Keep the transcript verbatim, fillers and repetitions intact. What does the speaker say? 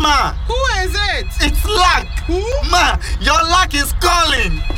Ma, Who is it? it's luck. Who? Ma, your luck is calling.